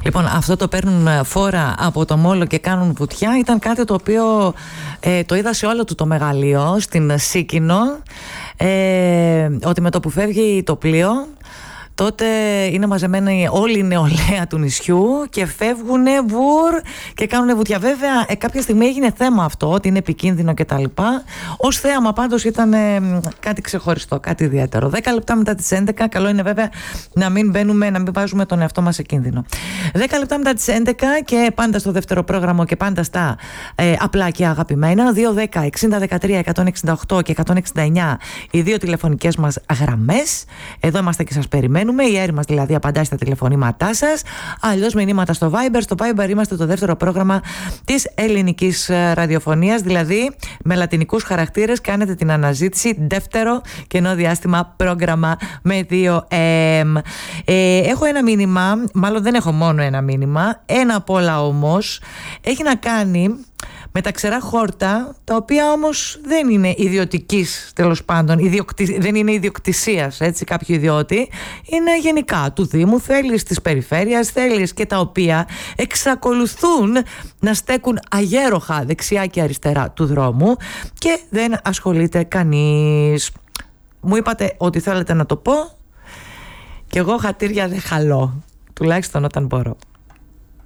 Λοιπόν, αυτό το παίρνουν φόρα από το μόλο και κάνουν βουτιά ήταν κάτι το οποίο το είδα σε όλο του το μεγαλείο, στην Σίκινο, ότι με το που φεύγει το πλοίο, τότε είναι μαζεμένη όλη η νεολαία του νησιού και φεύγουνε βουρ και κάνουνε βουτιά. Βέβαια, κάποια στιγμή έγινε θέμα αυτό, ότι είναι επικίνδυνο κτλ. Ως θέαμα πάντως ήταν κάτι ξεχωριστό, κάτι ιδιαίτερο. 10 λεπτά μετά τις 11, καλό είναι βέβαια να μην μπαίνουμε, να μην βάζουμε τον εαυτό μας σε κίνδυνο. 10 λεπτά μετά τις 11 και πάντα στο δεύτερο πρόγραμμα και πάντα στα απλά και αγαπημένα. 210 6013 168 και 169 οι δύο τηλεφωνικές μας γραμμές. Εδώ είμαστε και σας περιμένουμε. Η Έρη μας δηλαδή απαντάει στα τηλεφωνήματά σας. Αλλιώς μηνύματα στο Viber. Στο Viber είμαστε το δεύτερο πρόγραμμα της ελληνικής ραδιοφωνίας. Δηλαδή με λατινικούς χαρακτήρες κάνετε την αναζήτηση. Δεύτερο κενό διάστημα πρόγραμμα με 2M. Έχω ένα μήνυμα. Μάλλον δεν έχω μόνο ένα μήνυμα. Ένα απ' όλα όμως έχει να κάνει με τα ξερά χόρτα, τα οποία όμως δεν είναι ιδιωτικής, τέλος πάντων, δεν είναι ιδιοκτησίας κάποιου ιδιώτη, είναι γενικά του Δήμου, θέλεις της περιφέρειας, θέλεις, και τα οποία εξακολουθούν να στέκουν αγέροχα δεξιά και αριστερά του δρόμου και δεν ασχολείται κανείς. Μου είπατε ότι θέλετε να το πω και εγώ χατήρια δεν χαλώ, τουλάχιστον όταν μπορώ.